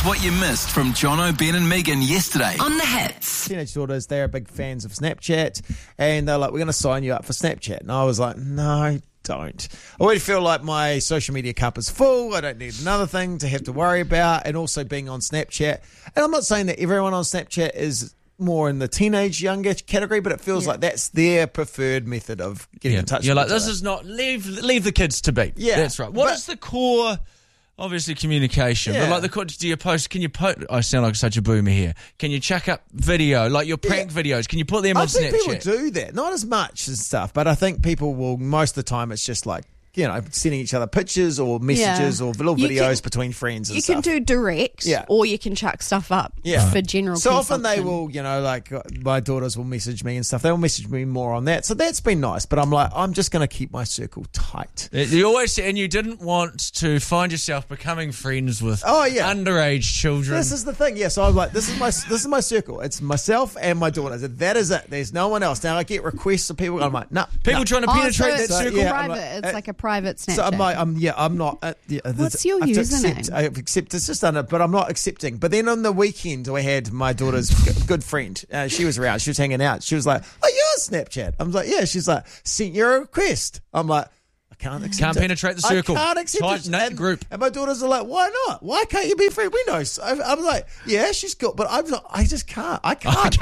Here's what you missed from Jono, Ben and Megan yesterday On the Hits. Teenage daughters, they're big fans of Snapchat, and they're like, we're going to sign you up for Snapchat. And I was like, no, don't. I already feel like my social media cup is full. I don't need another thing to have to worry about, and also being on Snapchat. And I'm not saying that everyone on Snapchat is more in the teenage, younger category, but it feels like that's their preferred method of getting in touch You're with like, each this other. is not, leave the kids to be. Yeah. That's right. What is the core... Obviously communication, but like do you post, can you post, I sound like such a boomer here, can you chuck up video, like your prank videos, can you put them on Snapchat? I think people do that, not as much and stuff, but I think people will, most of the time it's just like, you know, sending each other pictures or messages or little videos between friends and stuff. You can do direct or you can chuck stuff up for general So consumption. often they will, you know, like my daughters will message me and stuff. They'll message me more on that. So that's been nice. But I'm like, I'm just going to keep my circle tight. You always say, and you didn't want to find yourself becoming friends with underage children. This is the thing. Yeah, so I was like, this is my circle. It's myself and my daughters. That is it. There's no one else. Now I get requests of people. I'm like, no. People trying to penetrate that so circle. It's private. It's like a private Snapchat. So I'm not. What's your username? I've accepted. It's just done it, but I'm not accepting. But then on the weekend, I had my daughter's good friend. She was around. She was hanging out. She was like, "Oh, you're on Snapchat." I was like, "Yeah." She's like, "Sent you a request." I'm like, I can't accept Can't it. penetrate the circle. I can't accept it. Tight-knit group. And my daughters are like, why not? Why can't you be free? We know. So I'm like, yeah, she's got, but I'm not. I just can't. I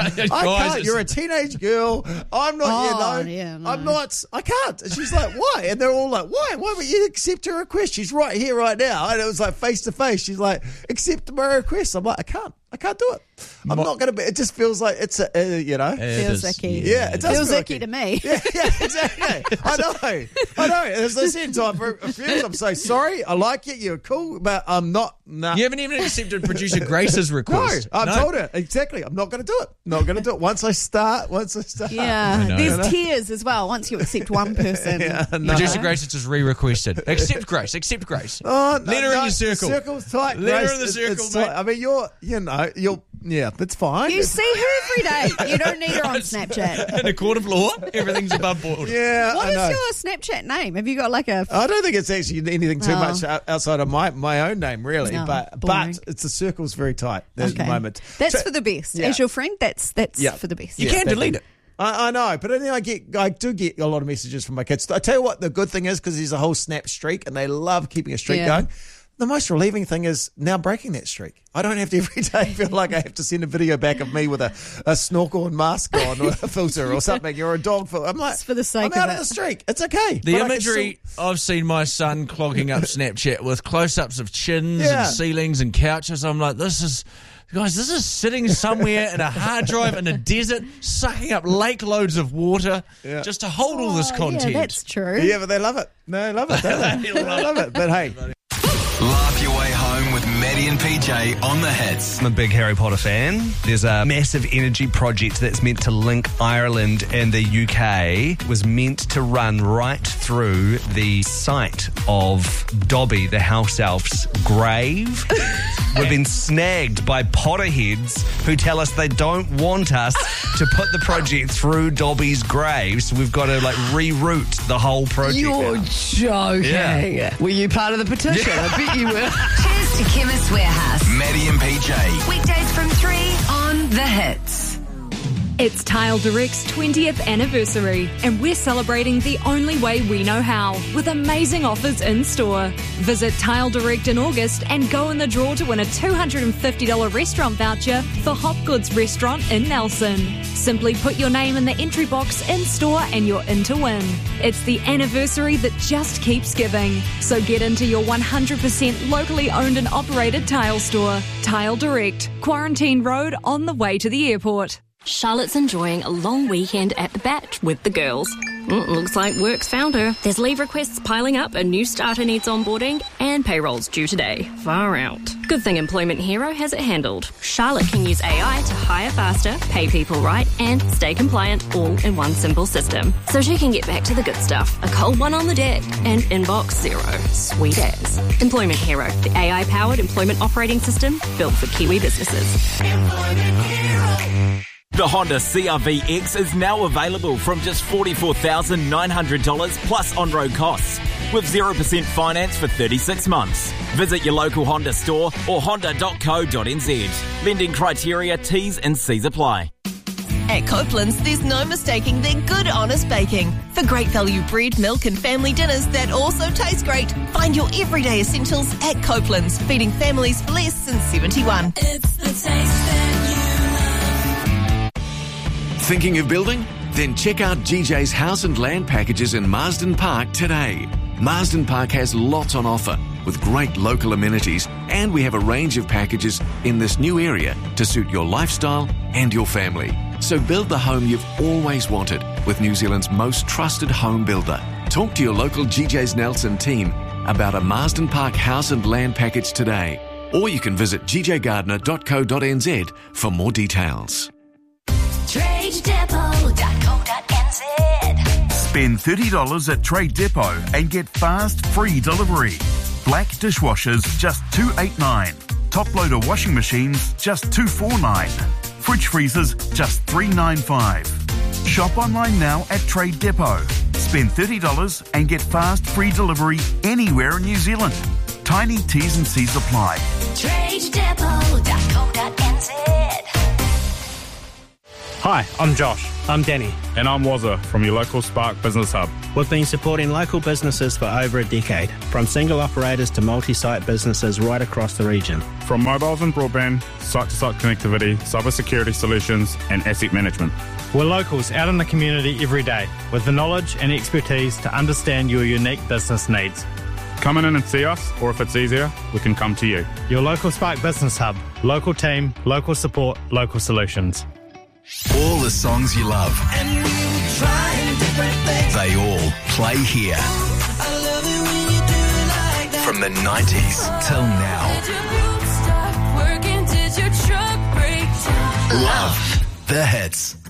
can't. You're a teenage girl. I'm not. I'm not. I can't. And she's like, why? And they're all like, why? Why would you accept her request? She's right here, right now. And it was like face to face. She's like, accept my request. I'm like, I can't do it. I'm not going to be. It just feels like it's you know. Feels icky. Yeah, it does feels feel icky to me. Yeah, exactly. I know. As I said, time for a few, I'm so sorry. I like you. You're cool, but I'm not. Nah. You haven't even accepted producer Grace's request. No, I've told her exactly. I'm not going to do it. Not going to do it. Once I start. Yeah, there's tiers as well. Once you accept one person, Producer Grace has just re-requested. Accept Grace. Accept Grace. Oh, no, let her in your circle. Circle's tight. Let Grace. her in the circle, It's mate. tight. I mean, you'll. Yeah, that's fine. you see her every day. You don't need her on Snapchat. In a court of law, everything's above board. Yeah, What I is know. your Snapchat name? Have you got like a? I don't think it's actually anything too much outside of my own name, really. No, but boring. it's the circle's very tight at the moment. That's for the best. Yeah. As your friend, that's for the best. You can delete it. I know, but then I do get a lot of messages from my kids. I tell you what, the good thing is, because there's a whole Snap streak, and they love keeping a streak going. The most relieving thing is now breaking that streak. I don't have to every day feel like I have to send a video back of me with a snorkel and mask on, or a filter or something, or a dog filter. I'm like, It's for the sake I'm out of of it. the streak. It's okay. The But I can imagery I've seen my son clogging up Snapchat with close-ups of chins Yeah. and ceilings and couches. I'm like, this is sitting somewhere in a hard drive in a desert, sucking up lake loads of water just to hold all this content. Yeah, that's true. Yeah, but they love it. They love it, don't they? They love it. But hey. Laugh your way home with Maddie and PJ on the Hits. I'm a big Harry Potter fan. There's a massive energy project that's meant to link Ireland and the UK. It was meant to run right through the site of Dobby, the house elf's grave. We've been snagged by Potterheads who tell us they don't want us to put the project through Dobby's grave, so we've got to reroute the whole project. You're now. joking. Yeah. Were you part of the petition? I bet you were. Cheers to Chemist Warehouse. Maddie and PJ. Weekdays from 3 on The Hits. It's Tile Direct's 20th anniversary, and we're celebrating the only way we know how, with amazing offers in store. Visit Tile Direct in August and go in the draw to win a $250 restaurant voucher for Hop Goods Restaurant in Nelson. Simply put your name in the entry box in store and you're in to win. It's the anniversary that just keeps giving. So get into your 100% locally owned and operated tile store. Tile Direct, Quarantine Road, on the way to the airport. Charlotte's enjoying a long weekend at the Bat with the girls. Looks like work's found her. There's leave requests piling up, a new starter needs onboarding, and payroll's due today. Far out. Good thing Employment Hero has it handled. Charlotte can use AI to hire faster, pay people right, and stay compliant all in one simple system. So she can get back to the good stuff. A cold one on the deck and inbox zero. Sweet as. Employment Hero, the AI-powered employment operating system built for Kiwi businesses. Employment Hero. The Honda CR-V X is now available from just $44,900 plus on-road costs, with 0% finance for 36 months. Visit your local Honda store or honda.co.nz. Lending criteria, T's and C's apply. At Copeland's, there's no mistaking their good, honest baking. For great value bread, milk and family dinners that also taste great, find your everyday essentials at Copeland's, feeding families for less since 71. It's the taste that you love. Thinking of building? Then check out GJ's House and Land packages in Marsden Park today. Marsden Park has lots on offer with great local amenities, and we have a range of packages in this new area to suit your lifestyle and your family. So build the home you've always wanted with New Zealand's most trusted home builder. Talk to your local GJ's Nelson team about a Marsden Park House and Land package today, or you can visit gjgardner.co.nz for more details. TradeDepot.co.nz. Spend $30 at Trade Depot and get fast, free delivery. Black dishwashers, just $289. Top loader washing machines, just $249. Fridge freezers, just $395. Shop online now at Trade Depot. Spend $30 and get fast, free delivery anywhere in New Zealand. Tiny T's and C's apply. TradeDepot.co.nz. Hi, I'm Josh. I'm Danny. And I'm Wazza from your local Spark Business Hub. We've been supporting local businesses for over a decade, from single operators to multi-site businesses right across the region. From mobiles and broadband, site-to-site connectivity, cybersecurity solutions, and asset management. We're locals out in the community every day with the knowledge and expertise to understand your unique business needs. Come in and see us, or if it's easier, we can come to you. Your local Spark Business Hub. Local team, local support, local solutions. All the songs you love. And you trying different things. They all play here. I love it when you do it like that. From the 90s till now. Did your boot stop working? Did your truck break down? Love the hits.